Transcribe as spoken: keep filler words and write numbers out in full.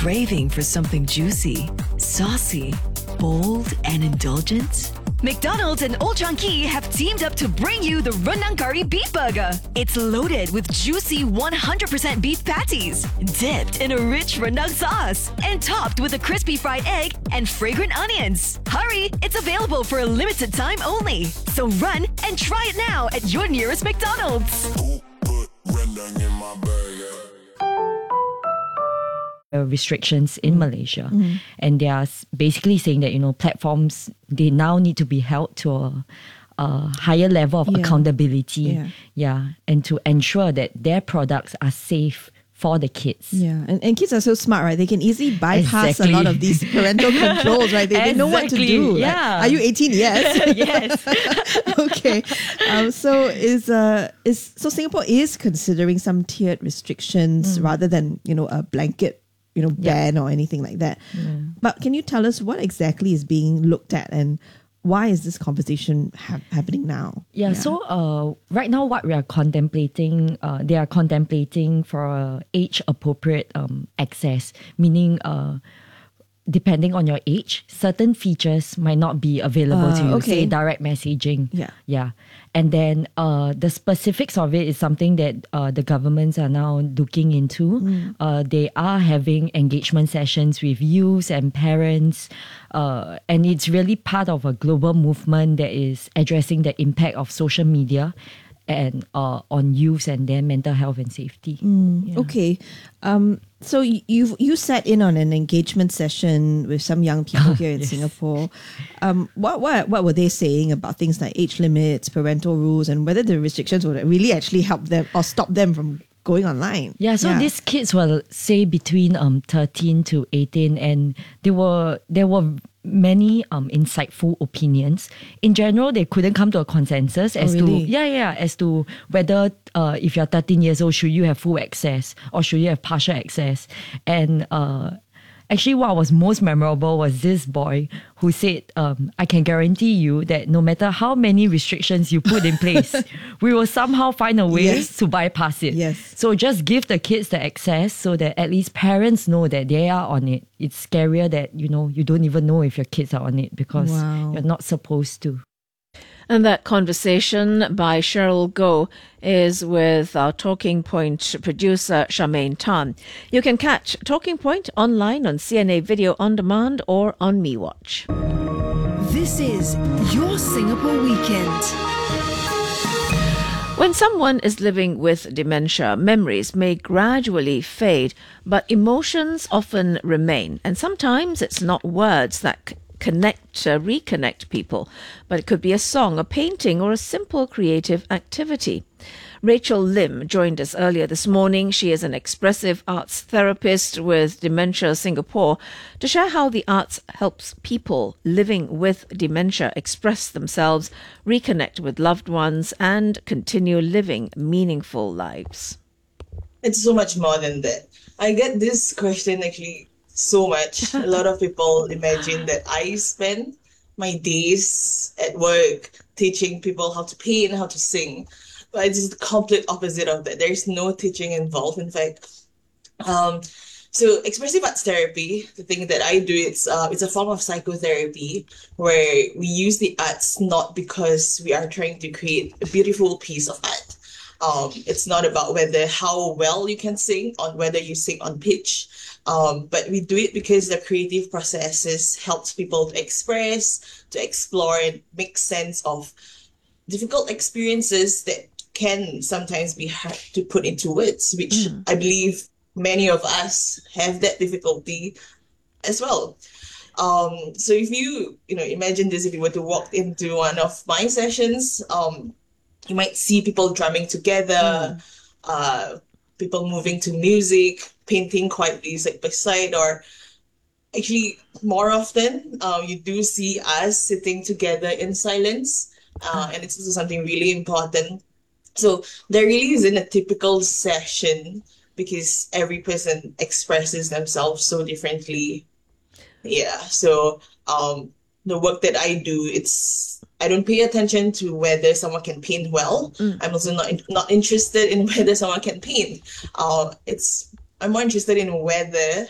craving for something juicy, saucy, bold, and indulgent? McDonald's and Old Chang Kee have teamed up to bring you the Rendang Curry Beef Burger. It's loaded with juicy one hundred percent beef patties, dipped in a rich rendang sauce, and topped with a crispy fried egg and fragrant onions. Hurry! It's available for a limited time only. So run and try it now at your nearest McDonald's. Put rendang in my burger. Restrictions in Malaysia, mm-hmm. and they are basically saying that, you know, platforms, they now need to be held to a, a higher level of yeah. accountability, yeah. yeah, and to ensure that their products are safe for the kids. Yeah, and, and kids are so smart, right? They can easily bypass exactly. a lot of these parental controls, right? They, exactly. they know what to do. Yeah. Like, are you eighteen? Yes. yes. Okay. Um, so is uh is so Singapore is considering some tiered restrictions mm. rather than, you know, a blanket, you know, ban yeah. or anything like that. Yeah. But can you tell us what exactly is being looked at and why is this conversation ha- happening now? Yeah, yeah. so uh, right now what we are contemplating, uh, they are contemplating for uh, age-appropriate um, access, meaning uh, depending on your age, certain features might not be available uh, to you, okay. say direct messaging. Yeah. Yeah. And then uh, the specifics of it is something that uh, the governments are now looking into. Mm. Uh, they are having engagement sessions with youths and parents. Uh, and it's really part of a global movement that is addressing the impact of social media and uh, on youths and their mental health and safety. Mm, yeah. Okay. Um, so you you sat in on an engagement session with some young people here in yes. Singapore. Um, what what what were they saying about things like age limits, parental rules, and whether the restrictions would really actually help them or stop them from going online? Yeah, so yeah. these kids were, say, between um thirteen to eighteen, and they were there were many um insightful opinions. In general, they couldn't come to a consensus as oh, really? to yeah yeah as to whether uh if you're thirteen years old, should you have full access or should you have partial access. And uh actually, what was most memorable was this boy who said, um, I can guarantee you that no matter how many restrictions you put in place, we will somehow find a way yes. to bypass it. Yes. So just give the kids the access so that at least parents know that they are on it. It's scarier that, you know, you don't even know if your kids are on it because wow. you're not supposed to. And that conversation by Cheryl Goh is with our Talking Point producer, Charmaine Tan. You can catch Talking Point online on C N A Video On Demand or on MeWatch. This is your Singapore Weekend. When someone is living with dementia, memories may gradually fade, but emotions often remain. And sometimes it's not words that connect, uh, reconnect people, but it could be a song, a painting, or a simple creative activity. Rachel Lim joined us earlier this morning. She is an expressive arts therapist with Dementia Singapore to share how the arts helps people living with dementia express themselves, reconnect with loved ones, and continue living meaningful lives. It's so much more than that. I get this question actually so much. A lot of people imagine that I spend my days at work teaching people how to paint, how to sing. But it's the complete opposite of that. There's no teaching involved, in fact. Um, so expressive arts therapy, the thing that I do, it's uh, it's a form of psychotherapy where we use the arts not because we are trying to create a beautiful piece of art. Um, it's not about whether how well you can sing or whether you sing on pitch. Um, but we do it because the creative processes helps people to express, to explore, and make sense of difficult experiences that can sometimes be hard to put into words, which mm. I believe many of us have that difficulty as well. Um, so if you, you know, imagine this, if you were to walk into one of my sessions, um, you might see people drumming together, mm. uh, people moving to music, painting quietly side by side, or actually more often, uh, you do see us sitting together in silence, uh, and it's also something really important. So there really isn't a typical session because every person expresses themselves so differently. Yeah, so um, the work that I do, it's I don't pay attention to whether someone can paint well. Mm. I'm also not not interested in whether someone can paint. Uh, it's I'm more interested in whether